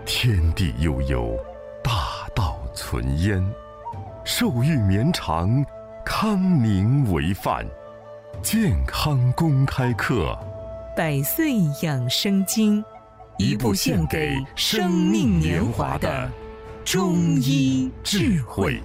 天地悠悠，大道存焉。寿育绵长，康宁为范。健康公开课， 百岁养生经， 一部献给生命年华的中医智慧。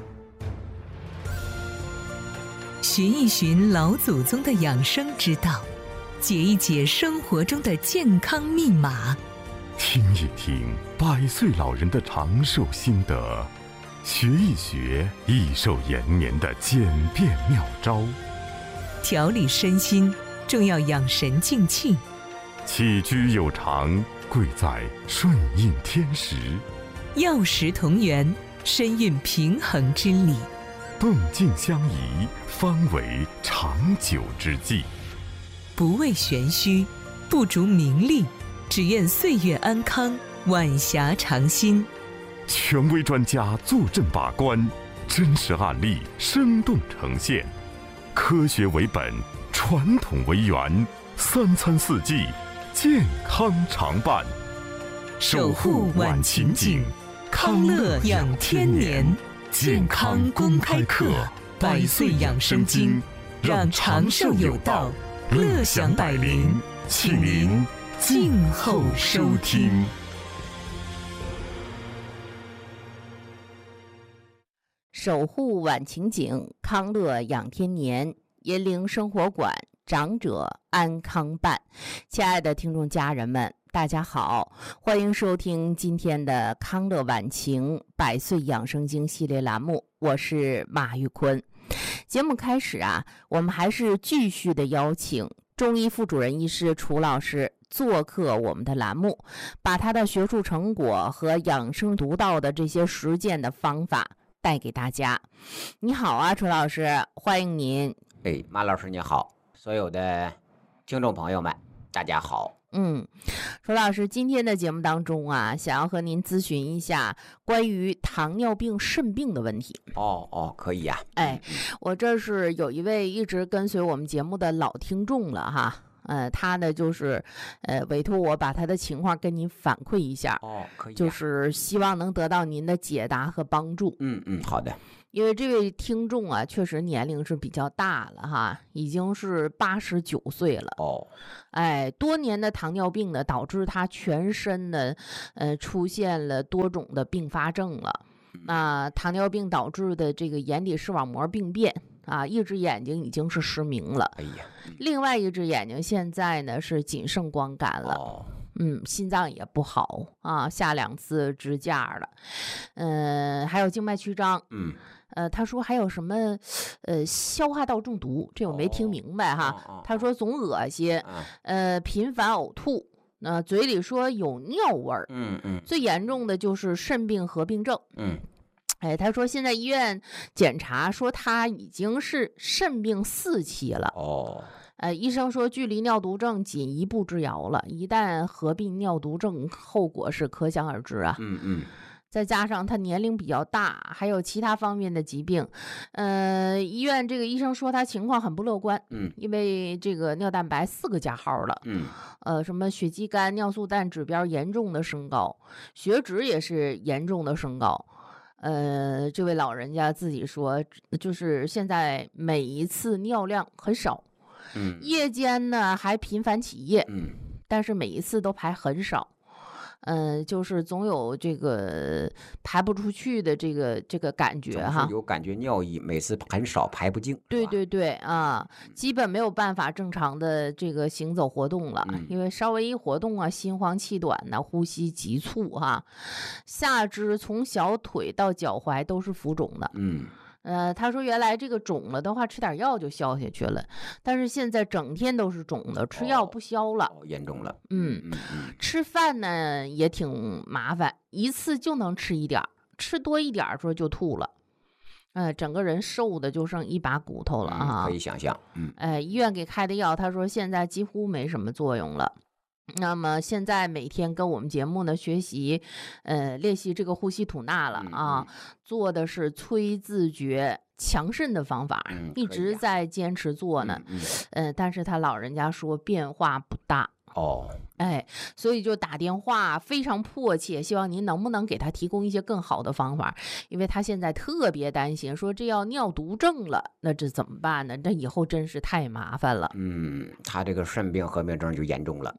寻一寻老祖宗的养生之道，解一解生活中的健康密码， 听一听百岁老人的长寿心得，学一学益寿延年的简便妙招。 调理身心，重要养神静气。 起居有常，贵在顺应天时。 药食同源，身运平衡之理。 动静相宜，方为长久之计。 不为玄虚，不逐名利，只愿岁月安康，晚霞长新。 权威专家坐镇把关，真实案例生动呈现。科学为本，传统为源，三餐四季，健康常伴。守护晚晴景，康乐养天年。健康公开课，百岁养生经，让长寿有道，乐享百龄，请您静候收听。 守护晚晴景，康乐养天年，银铃生活馆，长者安康伴。亲爱的听众家人们，大家好，欢迎收听今天的康乐晚晴百岁养生经系列栏目，我是马玉坤。节目开始我们还是继续的邀请中医副主任医师楚老师做客我们的栏目，把他的学术成果和养生独到的这些实践的方法带给大家。你好楚老师，欢迎您。 马老师你好，所有的听众朋友们大家好。 楚老师，今天的节目当中想要和您咨询一下关于糖尿病肾病的问题。 可以呀。 我这是有一位一直跟随我们节目的老听众了哈。他呢就是委托我把他的情况跟您反馈一下。 可以。 就是希望能得到您的解答和帮助。 好的。 因为这位听众确实年龄是比较大了哈，已经是89岁了。多年的糖尿病呢，导致他全身呢出现了多种的并发症了。那糖尿病导致的这个眼底视网膜病变一只眼睛已经是失明了。另外一只眼睛现在呢是仅剩光感了。心脏也不好下2次支架了。还有静脉曲张。他说还有什么消化道中毒，这我没听明白哈。他说总恶心，频繁呕吐，嘴里说有尿味儿。最严重的就是肾病合并症。他说现在医院检查说他已经是肾病4期了。医生说距离尿毒症仅1步之遥了，一旦合并尿毒症，后果是可想而知再加上他年龄比较大，还有其他方面的疾病，医院这个医生说他情况很不乐观。因为这个尿蛋白4个加号了。什么血肌酐、尿素氮指标严重的升高，血脂也是严重的升高。这位老人家自己说，就是现在每一次尿量很少。夜间呢还频繁起夜。但是每一次都排很少。就是总有这个排不出去的这个感觉哈， 有感觉尿意，每次很少排不净。 对基本没有办法正常的这个行走活动了。因为稍微一活动心慌气短呼吸急促下肢从小腿到脚踝都是浮肿的。他说原来这个肿了的话吃点药就消下去了，但是现在整天都是肿的，吃药不消了。 严重了。 吃饭呢也挺麻烦，一次就能吃一点，吃多一点说就吐了。整个人瘦的就剩一把骨头了可以想象。 医院给开的药他说现在几乎没什么作用了。那么现在每天跟我们节目呢学习练习这个呼吸吐纳了做的是催自觉强肾的方法，一直在坚持做呢。但是他老人家说变化不大哦， 哎，所以就打电话非常迫切，希望您能不能给他提供一些更好的方法，因为他现在特别担心，说这要尿毒症了，那这怎么办呢？这以后真是太麻烦了。 他这个肾病合并症就严重了。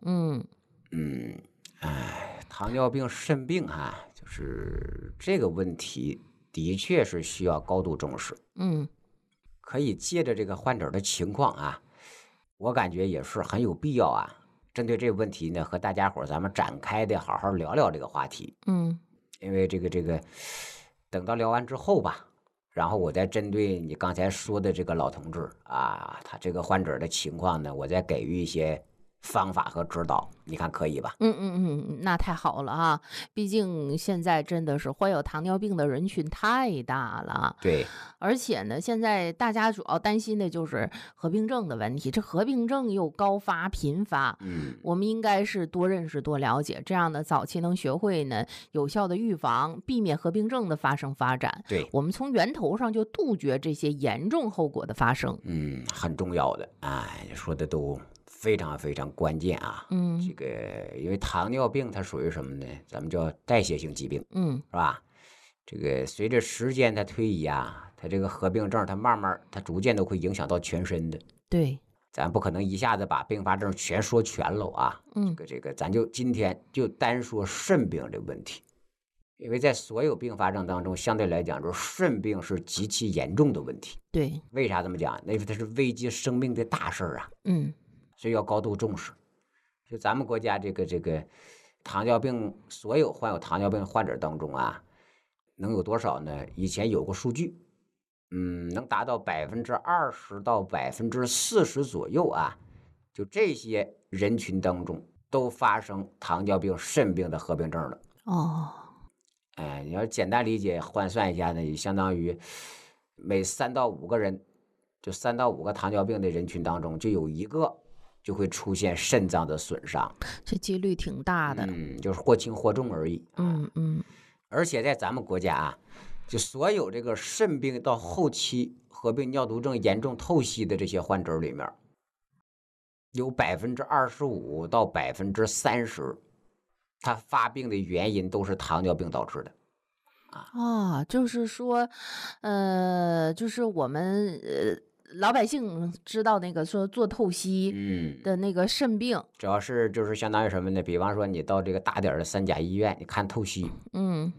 糖尿病肾病就是这个问题的确是需要高度重视。可以借着这个患者的情况我感觉也是很有必要针对这个问题呢，和大家伙咱们展开的好好聊聊这个话题。因为这个等到聊完之后吧，然后我再针对你刚才说的这个老同志他这个患者的情况呢，我再给予一些方法和指导，你看可以吧？ 那太好了毕竟现在真的是患有糖尿病的人群太大了。 对， 而且呢，现在大家主要担心的就是合并症的问题，这合并症又高发频发。我们应该是多认识多了解，这样呢早期能学会呢有效的预防，避免合并症的发生发展。 对， 我们从源头上就杜绝这些严重后果的发生。 很重要的说的都非常非常关键这个因为糖尿病它属于什么呢？咱们叫代谢性疾病，是吧？这个随着时间的推移它这个合并症它慢慢它逐渐都会影响到全身的。 对， 咱不可能一下子把并发症全说全了这个咱就今天就单说肾病这问题，因为在所有并发症当中，相对来讲就是肾病是极其严重的问题。 对， 为啥这么讲？因为它是危及生命的大事所以要高度重视。就咱们国家这个糖尿病，所有患有糖尿病患者当中能有多少呢？以前有过数据，能达到20%到40%左右就这些人群当中都发生糖尿病肾病的合并症了。你要简单理解换算一下呢，也相当于每3到5个人，就3到5个糖尿病的人群当中就有1个就会出现肾脏的损伤， 这几率挺大的。 就是或轻或重而已。而且在咱们国家就所有这个肾病到后期合并尿毒症严重透析的这些患者里面，有25%到30%，他发病的原因都是糖尿病导致的。 就是说，就是我们老百姓知道那个说做透析的那个肾病， 主要是就是相当于什么呢？比方说你到这个大点的3甲医院，你看透析，